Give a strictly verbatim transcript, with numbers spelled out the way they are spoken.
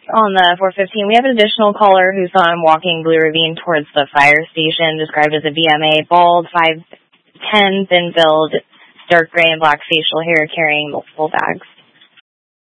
On the four fifteen, we have an additional caller who saw him walking Blue Ravine towards the fire station, described as a B M A, bald, five ten, thin build, dark gray and black facial hair, carrying multiple bags.